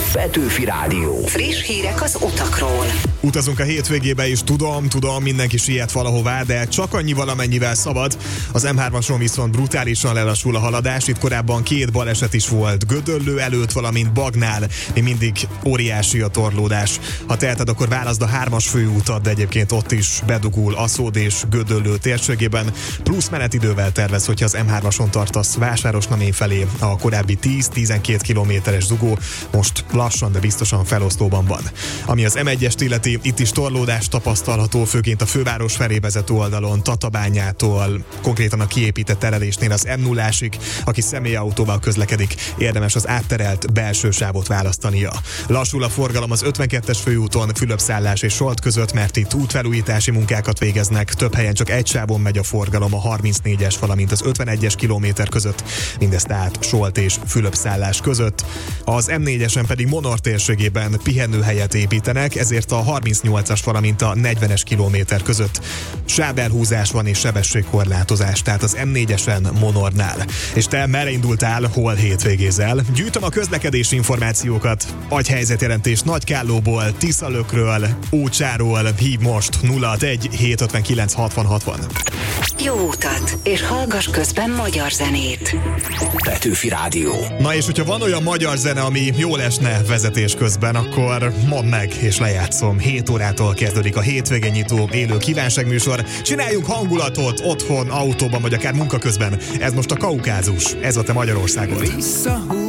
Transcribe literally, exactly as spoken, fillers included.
Petőfi Rádió. Friss hírek az utakról. Utazunk a hétvégébe is, tudom, tudom, mindenki siet valahová, de csak annyi valamennyivel szabad. Az em hármason viszont brutálisan lelassul a haladás, itt korábban két baleset is volt, Gödöllő előtt, valamint Bagnál, még mindig óriási a torlódás. Ha teheted, akkor válaszd a hármas főútat, de egyébként ott is bedugul Aszód és Gödöllő térségében. Plusz menetidővel tervez, hogyha az em hármason tartasz Vásárosnamény felé, a korábbi tíz-tizenkét kilométeres dugó most lassan, de biztosan felosztóban van. Ami az em egyest illeti, itt is torlódás tapasztalható, főként a főváros felé vezető oldalon, Tatabányától, konkrétan a kiépített terelésnél az em nullásig, aki személyautóval közlekedik, érdemes az átterelt belső sávot választania. Lassul a forgalom az ötvenkettes főúton, Fülöpszállás és Solt között, mert itt útfelújítási munkákat végeznek, több helyen csak egy sávon megy a forgalom a harmincnégyes, valamint az ötvenegyes kilométer között, mindezt tehát Solt és Fülöpszállás között. Az em négyesen pedig Monor térségében pihenőhelyet építenek, ezért a harmincnyolcas, valamint a negyvenes kilométer között sávelhúzás van és sebességkorlátozás, tehát az em négyesen Monornál. És te merre indultál, hol hétvégézel? Gyűjtöm a közlekedési információkat. Adj helyzetjelentés Nagykállóból, Tiszalökről, Ócsáról, hív most nulla hatvanegy hétszázötvenkilenc hatvan hatvan. Jó utat, és hallgass közben magyar zenét. Petőfi Rádió. Na és hogyha van olyan magyar zene, ami jól esne vezetés közben, akkor mondd meg, és lejátszom. hét órától kezdődik a hétvégén nyitó élő kívánságműsor. Csináljunk hangulatot otthon, autóban, vagy akár munka közben. Ez most a Kaukázus. Ez a te Magyarországod.